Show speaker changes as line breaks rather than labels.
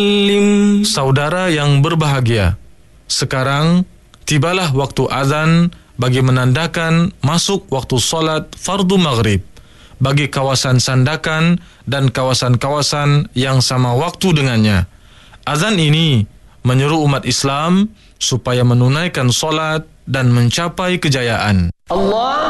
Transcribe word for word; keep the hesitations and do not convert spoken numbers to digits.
Saudara yang berbahagia, sekarang tibalah waktu azan bagi menandakan masuk waktu solat fardu maghrib bagi kawasan Sandakan dan kawasan-kawasan yang sama waktu dengannya. Azan ini menyeru umat Islam supaya menunaikan solat dan mencapai kejayaan. Allah